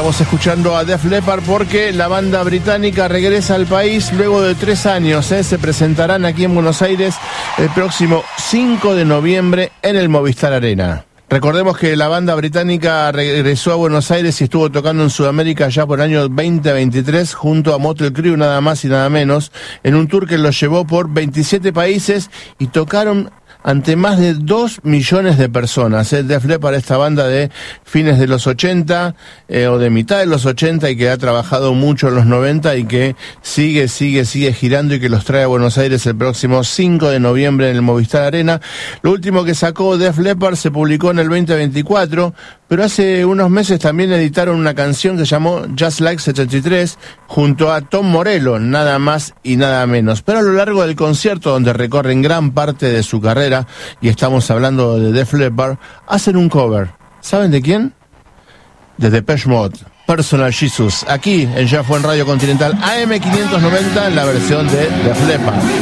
Estamos escuchando a Def Leppard porque la banda británica regresa al país luego de 3 años. Se presentarán aquí en Buenos Aires el próximo 5 de noviembre en el Movistar Arena. Recordemos que la banda británica regresó a Buenos Aires y estuvo tocando en Sudamérica ya por el año 2023 junto a Mötley Crüe, nada más y nada menos, en un tour que los llevó por 27 países y tocaron ante más de 2 millones de personas. Def Leppard, esta banda de fines de los 80 o de mitad de los 80 y que ha trabajado mucho en los 90 y que sigue girando y que los trae a Buenos Aires el próximo 5 de noviembre en el Movistar Arena. Lo último que sacó Def Leppard se publicó en el 2024, pero hace unos meses también editaron una canción que se llamó Just Like 73 junto a Tom Morello, nada más y nada menos. Pero a lo largo del concierto, donde recorren gran parte de su carrera, y estamos hablando de Def Leppard, hacen un cover. ¿Saben de quién? De Depeche Mode, Personal Jesus, aquí en Ya Fue en Radio Continental AM 590 en la versión de Def Leppard.